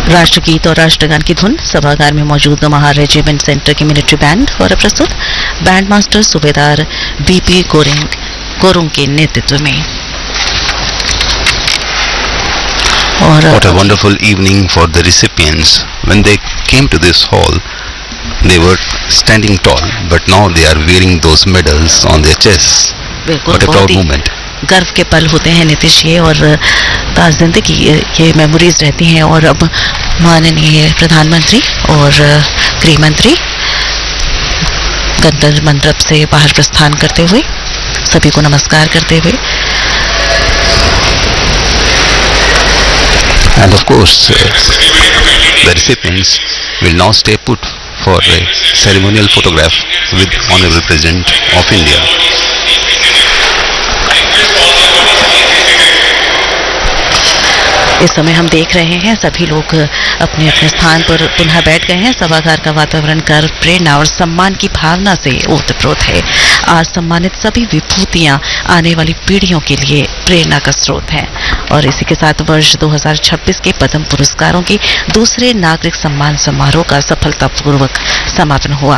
राष्ट्रगीत और राष्ट्रगान की धुन सभागार में मौजूद महार रेजिमेंट सेंटर के मिलिट्री बैंड द्वारा प्रस्तुत, बैंड मास्टर सूबेदार बीपी गोरुंग के नेतृत्व में। और What a wonderful evening for the recipients. When they came to this hall, they were standing tall, but now they are wearing those medals on their chests. बिल्कुल, What a बहुत proud ही moment. गर्व के पल होते हैं नीतीश ये, और ताज जिंदगी ये मेमोरीज रहती हैं। और अब माननीय प्रधानमंत्री और गृह मंत्री गणतंत्र मंडप से बाहर प्रस्थान करते हुए सभी को नमस्कार करते हुए, And of course, the recipients will now stay put for a ceremonial photograph with Honorable President of India. इस समय हम देख रहे हैं सभी लोग अपने अपने स्थान पर पुनः बैठ गए हैं। सभागार का वातावरण गर्व, प्रेरणा और सम्मान की भावना से ओतप्रोत है। आज सम्मानित सभी विभूतियां आने वाली पीढ़ियों के लिए प्रेरणा का स्रोत हैं। और इसी के साथ वर्ष 2026 के पद्म पुरस्कारों के दूसरे नागरिक सम्मान समारोह का सफलतापूर्वक समापन हुआ।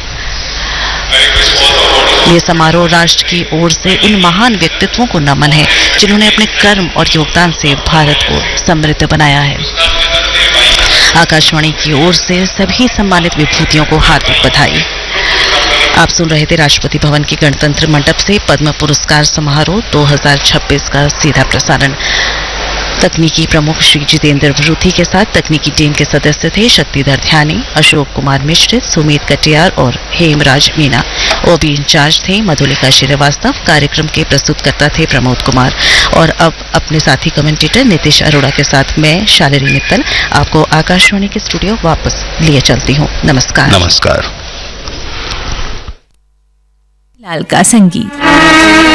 ये समारोह राष्ट्र की ओर से उन महान व्यक्तित्वों को नमन है जिन्होंने अपने कर्म और योगदान से भारत को समृद्ध बनाया है। आकाशवाणी की ओर से सभी सम्मानित विभूतियों को हार्दिक बधाई। आप सुन रहे थे राष्ट्रपति भवन के गणतंत्र मंडप से पद्म पुरस्कार समारोह 2026 का सीधा प्रसारण। तकनीकी प्रमुख श्री जितेंद्र विरुथी के साथ तकनीकी टीम के सदस्य थे शक्तिधर ध्यानी, अशोक कुमार मिश्र, सुमित कटियार और हेमराज मीना। ओबी इंचार्ज थे मधुलिका श्रीवास्तव। कार्यक्रम के प्रस्तुतकर्ता थे प्रमोद कुमार। और अब अपने साथी कमेंटेटर नीतीश अरोड़ा के साथ मैं शालिनी मित्तल आपको आकाशवाणी के स्टूडियो वापस लिए चलती हूँ। नमस्कार। Namaskar. लाल का संगीत।